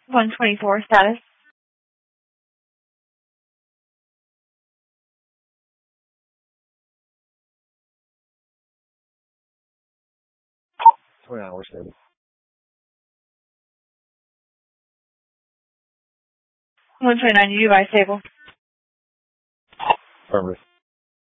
124 status. 20 hours stable. 129, you device stable. Affirmative.